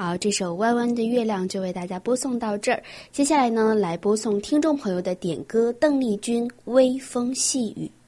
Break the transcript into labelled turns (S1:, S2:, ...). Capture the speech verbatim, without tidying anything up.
S1: 好，这首弯弯的月亮就为大家播送到这儿。接下来呢，来播送听众朋友的点歌，邓丽君《微风细雨》。